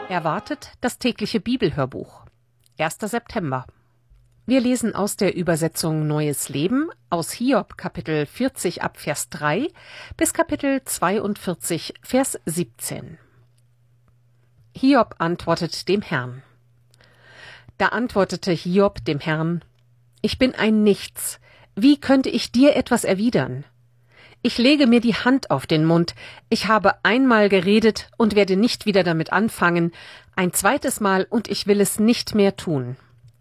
Erwartet das tägliche Bibelhörbuch. 1. September. Wir lesen aus der Übersetzung Neues Leben aus Hiob Kapitel 40 ab Vers 3 bis Kapitel 42 Vers 17. Hiob antwortet dem Herrn. Da antwortete Hiob dem Herrn: Ich bin ein Nichts. Wie könnte ich dir etwas erwidern? Ich lege mir die Hand auf den Mund. Ich habe einmal geredet und werde nicht wieder damit anfangen, ein zweites Mal und ich will es nicht mehr tun.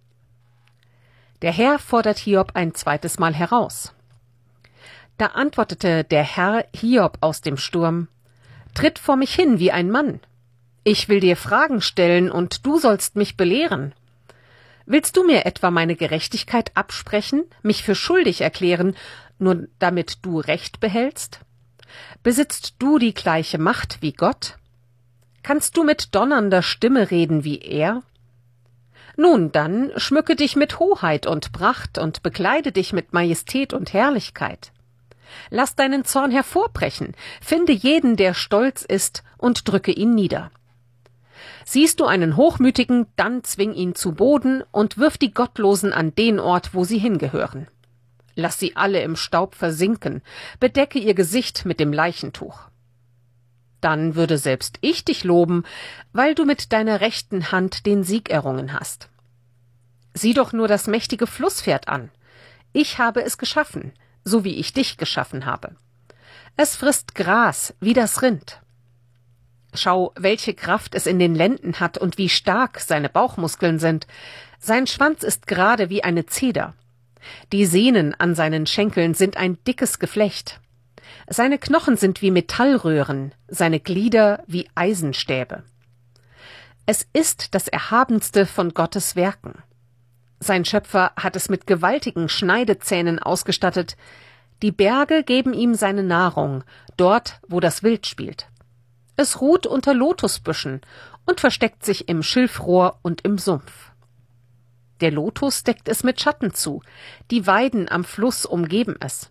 Der Herr fordert Hiob ein zweites Mal heraus. Da antwortete der Herr Hiob aus dem Sturm: Tritt vor mich hin wie ein Mann. Ich will dir Fragen stellen und du sollst mich belehren. Willst du mir etwa meine Gerechtigkeit absprechen, mich für schuldig erklären, nur damit du Recht behältst? Besitzt du die gleiche Macht wie Gott? Kannst du mit donnernder Stimme reden wie er? Nun dann, schmücke dich mit Hoheit und Pracht und bekleide dich mit Majestät und Herrlichkeit. Lass deinen Zorn hervorbrechen, finde jeden, der stolz ist, und drücke ihn nieder. Siehst du einen Hochmütigen, dann zwing ihn zu Boden und wirf die Gottlosen an den Ort, wo sie hingehören. Lass sie alle im Staub versinken, bedecke ihr Gesicht mit dem Leichentuch. Dann würde selbst ich dich loben, weil du mit deiner rechten Hand den Sieg errungen hast. Sieh doch nur das mächtige Flusspferd an. Ich habe es geschaffen, so wie ich dich geschaffen habe. Es frisst Gras wie das Rind. Schau, welche Kraft es in den Lenden hat und wie stark seine Bauchmuskeln sind. Sein Schwanz ist gerade wie eine Zeder. Die Sehnen an seinen Schenkeln sind ein dickes Geflecht. Seine Knochen sind wie Metallröhren, seine Glieder wie Eisenstäbe. Es ist das Erhabenste von Gottes Werken. Sein Schöpfer hat es mit gewaltigen Schneidezähnen ausgestattet. Die Berge geben ihm seine Nahrung, dort, wo das Wild spielt. Es ruht unter Lotusbüschen und versteckt sich im Schilfrohr und im Sumpf. Der Lotus deckt es mit Schatten zu, die Weiden am Fluss umgeben es.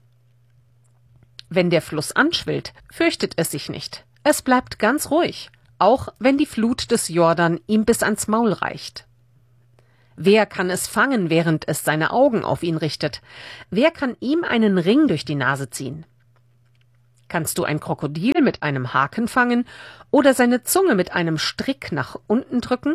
Wenn der Fluss anschwillt, fürchtet es sich nicht. Es bleibt ganz ruhig, auch wenn die Flut des Jordan ihm bis ans Maul reicht. Wer kann es fangen, während es seine Augen auf ihn richtet? Wer kann ihm einen Ring durch die Nase ziehen? Kannst du ein Krokodil mit einem Haken fangen oder seine Zunge mit einem Strick nach unten drücken?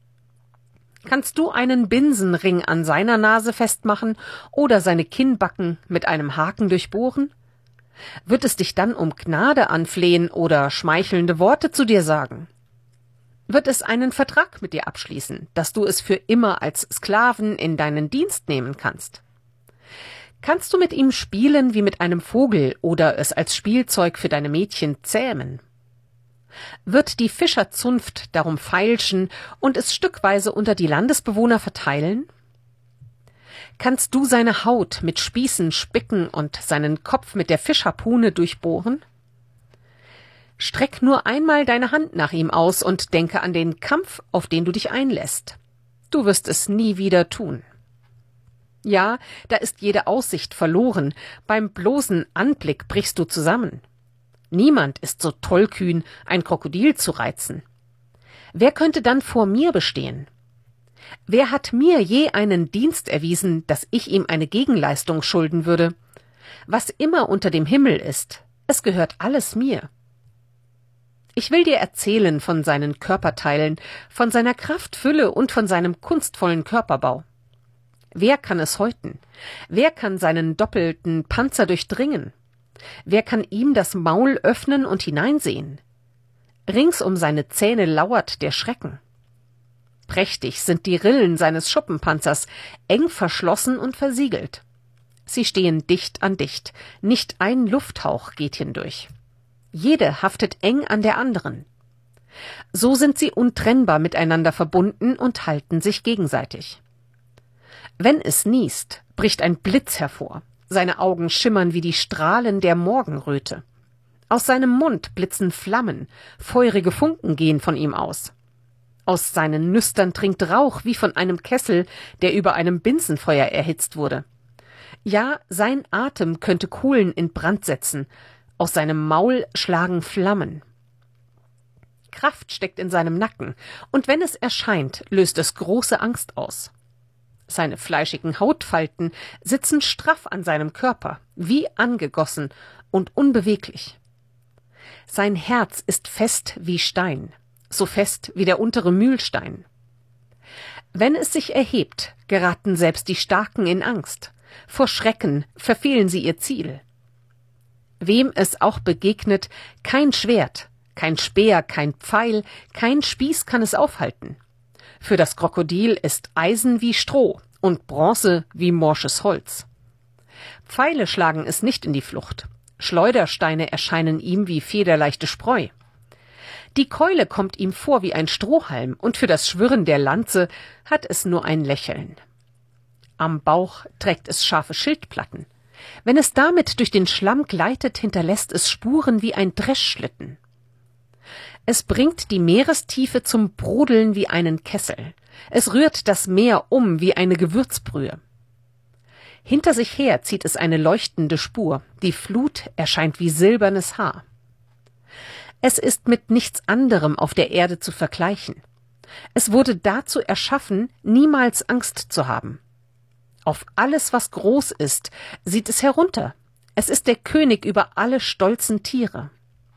Kannst du einen Binsenring an seiner Nase festmachen oder seine Kinnbacken mit einem Haken durchbohren? Wird es dich dann um Gnade anflehen oder schmeichelnde Worte zu dir sagen? Wird es einen Vertrag mit dir abschließen, dass du es für immer als Sklaven in deinen Dienst nehmen kannst? Kannst du mit ihm spielen wie mit einem Vogel oder es als Spielzeug für deine Mädchen zähmen? Wird die Fischerzunft darum feilschen und es stückweise unter die Landesbewohner verteilen? Kannst du seine Haut mit Spießen spicken und seinen Kopf mit der Fischharpune durchbohren? Streck nur einmal deine Hand nach ihm aus und denke an den Kampf, auf den du dich einlässt. Du wirst es nie wieder tun. Ja, da ist jede Aussicht verloren. Beim bloßen Anblick brichst du zusammen. Niemand ist so tollkühn, ein Krokodil zu reizen. Wer könnte dann vor mir bestehen? Wer hat mir je einen Dienst erwiesen, dass ich ihm eine Gegenleistung schulden würde? Was immer unter dem Himmel ist, es gehört alles mir. Ich will dir erzählen von seinen Körperteilen, von seiner Kraftfülle und von seinem kunstvollen Körperbau. Wer kann es häuten? Wer kann seinen doppelten Panzer durchdringen? Wer kann ihm das Maul öffnen und hineinsehen? Rings um seine Zähne lauert der Schrecken. Prächtig sind die Rillen seines Schuppenpanzers, eng verschlossen und versiegelt. Sie stehen dicht an dicht, nicht ein Lufthauch geht hindurch. Jede haftet eng an der anderen. So sind sie untrennbar miteinander verbunden und halten sich gegenseitig. Wenn es niest, bricht ein Blitz hervor. Seine Augen schimmern wie die Strahlen der Morgenröte. Aus seinem Mund blitzen Flammen, feurige Funken gehen von ihm aus. Aus seinen Nüstern dringt Rauch wie von einem Kessel, der über einem Binsenfeuer erhitzt wurde. Ja, sein Atem könnte Kohlen in Brand setzen, aus seinem Maul schlagen Flammen. Kraft steckt in seinem Nacken, und wenn es erscheint, löst es große Angst aus. Seine fleischigen Hautfalten sitzen straff an seinem Körper, wie angegossen und unbeweglich. Sein Herz ist fest wie Stein, so fest wie der untere Mühlstein. Wenn es sich erhebt, geraten selbst die Starken in Angst. Vor Schrecken verfehlen sie ihr Ziel. Wem es auch begegnet, kein Schwert, kein Speer, kein Pfeil, kein Spieß kann es aufhalten. Für das Krokodil ist Eisen wie Stroh und Bronze wie morsches Holz. Pfeile schlagen es nicht in die Flucht. Schleudersteine erscheinen ihm wie federleichte Spreu. Die Keule kommt ihm vor wie ein Strohhalm, und für das Schwirren der Lanze hat es nur ein Lächeln. Am Bauch trägt es scharfe Schildplatten. Wenn es damit durch den Schlamm gleitet, hinterlässt es Spuren wie ein Dreschschlitten. Es bringt die Meerestiefe zum Brodeln wie einen Kessel. Es rührt das Meer um wie eine Gewürzbrühe. Hinter sich her zieht es eine leuchtende Spur. Die Flut erscheint wie silbernes Haar. Es ist mit nichts anderem auf der Erde zu vergleichen. Es wurde dazu erschaffen, niemals Angst zu haben. Auf alles, was groß ist, sieht es herunter. Es ist der König über alle stolzen Tiere.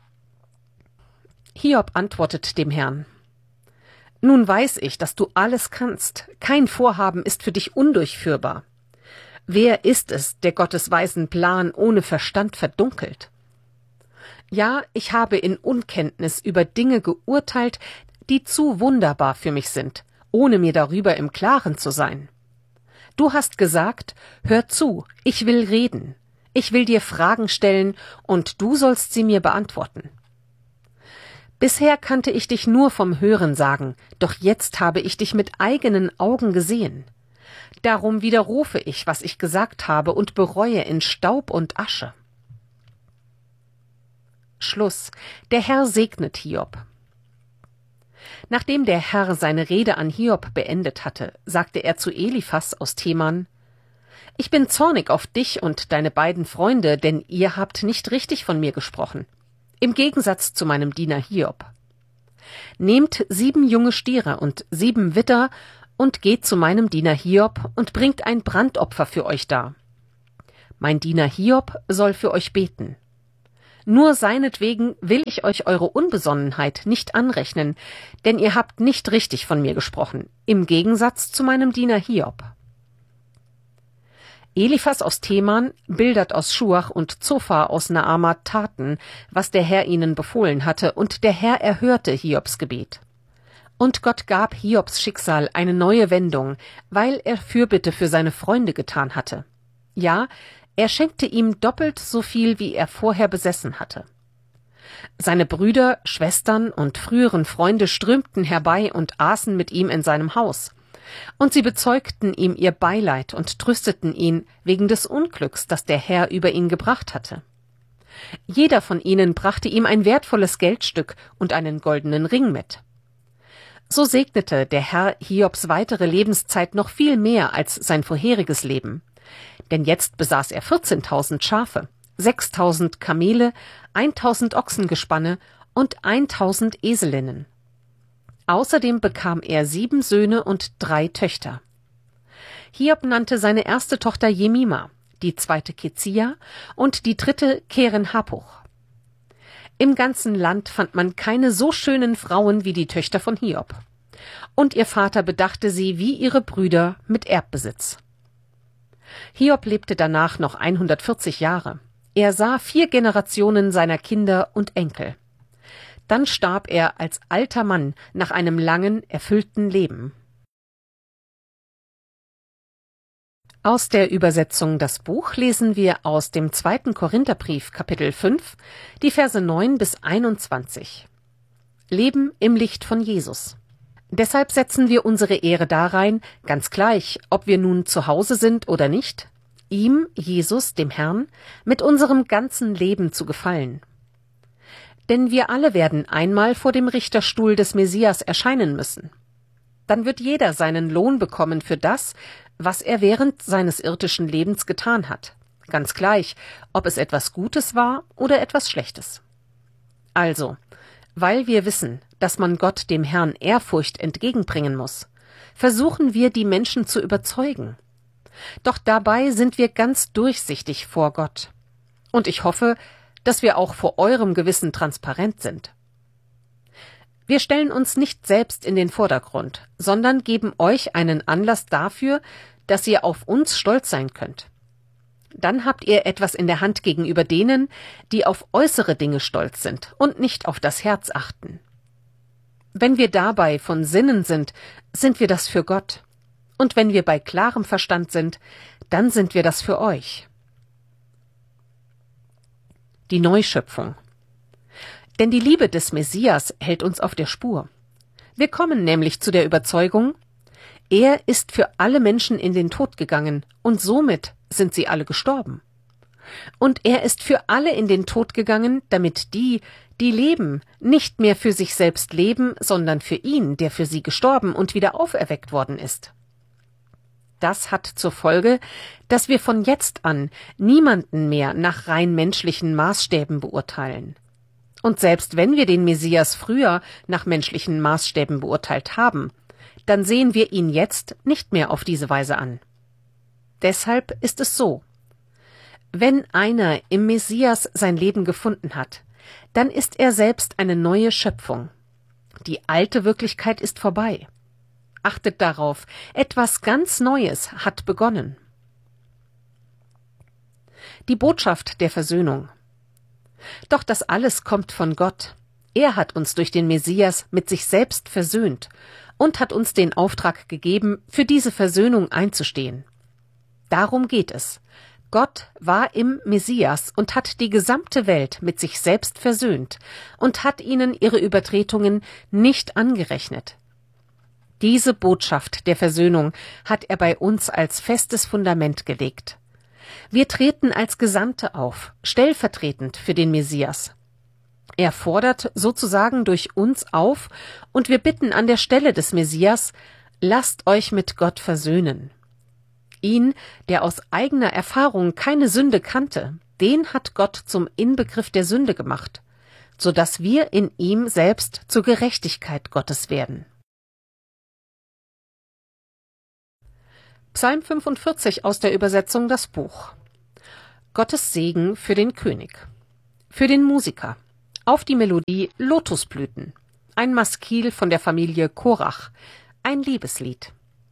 Hiob antwortet dem Herrn: Nun weiß ich, dass du alles kannst. Kein Vorhaben ist für dich undurchführbar. Wer ist es, der Gottes weisen Plan ohne Verstand verdunkelt? Ja, ich habe in Unkenntnis über Dinge geurteilt, die zu wunderbar für mich sind, ohne mir darüber im Klaren zu sein. Du hast gesagt, hör zu, ich will reden. Ich will dir Fragen stellen, und du sollst sie mir beantworten. Bisher kannte ich dich nur vom Hörensagen, doch jetzt habe ich dich mit eigenen Augen gesehen. Darum widerrufe ich, was ich gesagt habe, und bereue in Staub und Asche. Schluss. Der Herr segnet Hiob. Nachdem der Herr seine Rede an Hiob beendet hatte, sagte er zu Eliphas aus Teman: Ich bin zornig auf dich und deine beiden Freunde, denn ihr habt nicht richtig von mir gesprochen. Im Gegensatz zu meinem Diener Hiob. Nehmt 7 junge Stiere und 7 Widder und geht zu meinem Diener Hiob und bringt ein Brandopfer für euch dar. Mein Diener Hiob soll für euch beten. Nur seinetwegen will ich euch eure Unbesonnenheit nicht anrechnen, denn ihr habt nicht richtig von mir gesprochen, im Gegensatz zu meinem Diener Hiob. Eliphas aus Teman, Bildad aus Schuach und Zophar aus Naama taten, was der Herr ihnen befohlen hatte, und der Herr erhörte Hiobs Gebet. Und Gott gab Hiobs Schicksal eine neue Wendung, weil er Fürbitte für seine Freunde getan hatte. Ja, er schenkte ihm doppelt so viel, wie er vorher besessen hatte. Seine Brüder, Schwestern und früheren Freunde strömten herbei und aßen mit ihm in seinem Haus. Und sie bezeugten ihm ihr Beileid und trösteten ihn wegen des Unglücks, das der Herr über ihn gebracht hatte. Jeder von ihnen brachte ihm ein wertvolles Geldstück und einen goldenen Ring mit. So segnete der Herr Hiobs weitere Lebenszeit noch viel mehr als sein vorheriges Leben. Denn jetzt besaß er 14.000 Schafe, 6.000 Kamele, 1.000 Ochsengespanne und 1.000 Eselinnen. Außerdem bekam er 7 Söhne und 3 Töchter. Hiob nannte seine erste Tochter Jemima, die zweite Kezia und die dritte Keren-Happuch. Im ganzen Land fand man keine so schönen Frauen wie die Töchter von Hiob. Und ihr Vater bedachte sie wie ihre Brüder mit Erbbesitz. Hiob lebte danach noch 140 Jahre. Er sah 4 Generationen seiner Kinder und Enkel. Dann starb er als alter Mann nach einem langen, erfüllten Leben. Aus der Übersetzung Das Buch lesen wir aus dem 2. Korintherbrief, Kapitel 5, die Verse 9 bis 21. Leben im Licht von Jesus. Deshalb setzen wir unsere Ehre darein, ganz gleich, ob wir nun zu Hause sind oder nicht, ihm, Jesus, dem Herrn, mit unserem ganzen Leben zu gefallen. Denn wir alle werden einmal vor dem Richterstuhl des Messias erscheinen müssen. Dann wird jeder seinen Lohn bekommen für das, was er während seines irdischen Lebens getan hat. Ganz gleich, ob es etwas Gutes war oder etwas Schlechtes. Also, weil wir wissen, dass man Gott dem Herrn Ehrfurcht entgegenbringen muss, versuchen wir, die Menschen zu überzeugen. Doch dabei sind wir ganz durchsichtig vor Gott. Und ich hoffe, dass wir auch vor eurem Gewissen transparent sind. Wir stellen uns nicht selbst in den Vordergrund, sondern geben euch einen Anlass dafür, dass ihr auf uns stolz sein könnt. Dann habt ihr etwas in der Hand gegenüber denen, die auf äußere Dinge stolz sind und nicht auf das Herz achten. Wenn wir dabei von Sinnen sind, sind wir das für Gott. Und wenn wir bei klarem Verstand sind, dann sind wir das für euch. Die Neuschöpfung. Denn die Liebe des Messias hält uns auf der Spur. Wir kommen nämlich zu der Überzeugung, er ist für alle Menschen in den Tod gegangen und somit sind sie alle gestorben. Und er ist für alle in den Tod gegangen, damit die, die leben, nicht mehr für sich selbst leben, sondern für ihn, der für sie gestorben und wieder auferweckt worden ist. Das hat zur Folge, dass wir von jetzt an niemanden mehr nach rein menschlichen Maßstäben beurteilen. Und selbst wenn wir den Messias früher nach menschlichen Maßstäben beurteilt haben, dann sehen wir ihn jetzt nicht mehr auf diese Weise an. Deshalb ist es so: Wenn einer im Messias sein Leben gefunden hat, dann ist er selbst eine neue Schöpfung. Die alte Wirklichkeit ist vorbei. Achtet darauf, etwas ganz Neues hat begonnen. Die Botschaft der Versöhnung. Doch das alles kommt von Gott. Er hat uns durch den Messias mit sich selbst versöhnt und hat uns den Auftrag gegeben, für diese Versöhnung einzustehen. Darum geht es. Gott war im Messias und hat die gesamte Welt mit sich selbst versöhnt und hat ihnen ihre Übertretungen nicht angerechnet. Diese Botschaft der Versöhnung hat er bei uns als festes Fundament gelegt. Wir treten als Gesandte auf, stellvertretend für den Messias. Er fordert sozusagen durch uns auf und wir bitten an der Stelle des Messias: Lasst euch mit Gott versöhnen. Ihn, der aus eigener Erfahrung keine Sünde kannte, den hat Gott zum Inbegriff der Sünde gemacht, sodass wir in ihm selbst zur Gerechtigkeit Gottes werden. Psalm 45 aus der Übersetzung Das Buch. Gottes Segen für den König. Für den Musiker. Auf die Melodie Lotusblüten. Ein Maskil von der Familie Korach. Ein Liebeslied.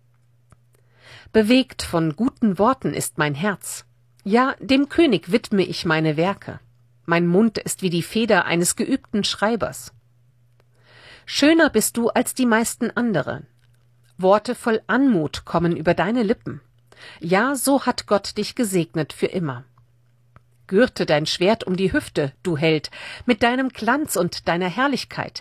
Bewegt von guten Worten ist mein Herz. Ja, dem König widme ich meine Werke. Mein Mund ist wie die Feder eines geübten Schreibers. Schöner bist du als die meisten anderen. Worte voll Anmut kommen über deine Lippen. Ja, so hat Gott dich gesegnet für immer. Gürte dein Schwert um die Hüfte, du Held, mit deinem Glanz und deiner Herrlichkeit.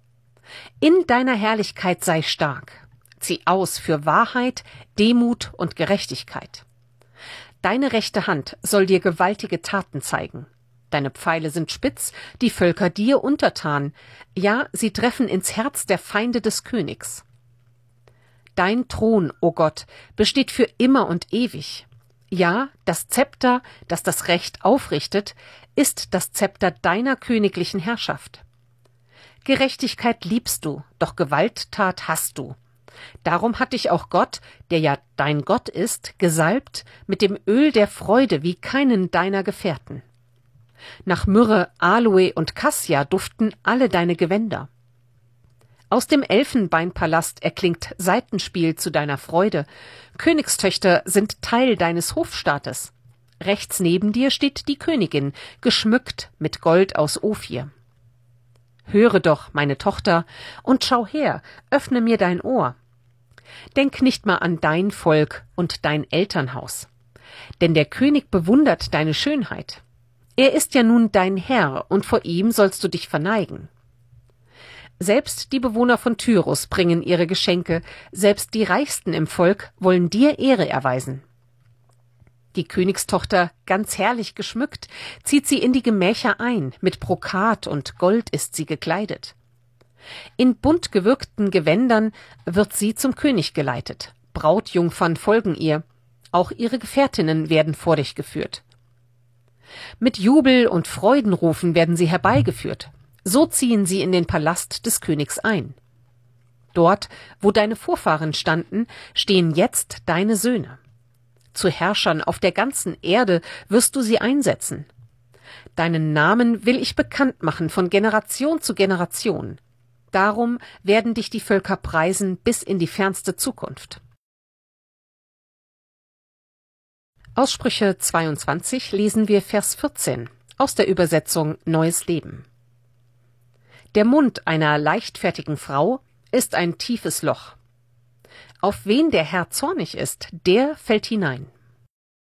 In deiner Herrlichkeit sei stark. Zieh aus für Wahrheit, Demut und Gerechtigkeit. Deine rechte Hand soll dir gewaltige Taten zeigen. Deine Pfeile sind spitz, die Völker dir untertan. Ja, sie treffen ins Herz der Feinde des Königs. Dein Thron, o Gott, besteht für immer und ewig. Ja, das Zepter, das das Recht aufrichtet, ist das Zepter deiner königlichen Herrschaft. Gerechtigkeit liebst du, doch Gewalttat hasst du. Darum hat dich auch Gott, der ja dein Gott ist, gesalbt mit dem Öl der Freude wie keinen deiner Gefährten. Nach Myrrhe, Aloe und Kassia duften alle deine Gewänder. Aus dem Elfenbeinpalast erklingt Saitenspiel zu deiner Freude. Königstöchter sind Teil deines Hofstaates. Rechts neben dir steht die Königin, geschmückt mit Gold aus Ophir. Höre doch, meine Tochter, und schau her, öffne mir dein Ohr. Denk nicht mal an dein Volk und dein Elternhaus. Denn der König bewundert deine Schönheit. Er ist ja nun dein Herr, und vor ihm sollst du dich verneigen. Selbst die Bewohner von Tyrus bringen ihre Geschenke, selbst die Reichsten im Volk wollen dir Ehre erweisen. Die Königstochter, ganz herrlich geschmückt, zieht sie in die Gemächer ein, mit Brokat und Gold ist sie gekleidet. In bunt gewirkten Gewändern wird sie zum König geleitet, Brautjungfern folgen ihr, auch ihre Gefährtinnen werden vor dich geführt. Mit Jubel und Freudenrufen werden sie herbeigeführt. So ziehen sie in den Palast des Königs ein. Dort, wo deine Vorfahren standen, stehen jetzt deine Söhne. Zu Herrschern auf der ganzen Erde wirst du sie einsetzen. Deinen Namen will ich bekannt machen von Generation zu Generation. Darum werden dich die Völker preisen bis in die fernste Zukunft. Aus Sprüche 22 lesen wir Vers 14 aus der Übersetzung Neues Leben. Der Mund einer leichtfertigen Frau ist ein tiefes Loch. Auf wen der Herr zornig ist, der fällt hinein.